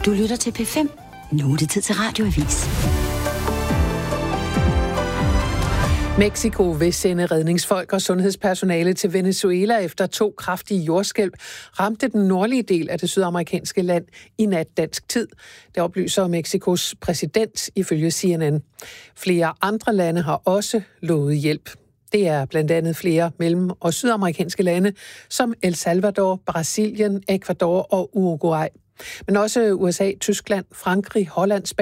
Du lytter til P5. Nu er det tid til radioavis. Mexico vil sende redningsfolk og sundhedspersonale til Venezuela efter 2 kraftige jordskælv ramte den nordlige del af det sydamerikanske land i nat dansk tid. Det oplyser Mexikos præsident ifølge CNN. Flere andre lande har også lovet hjælp. Det er blandt andet flere mellem- og sydamerikanske lande som El Salvador, Brasilien, Ecuador og Uruguay. Men også USA, Tyskland, Frankrig, Holland, Spanien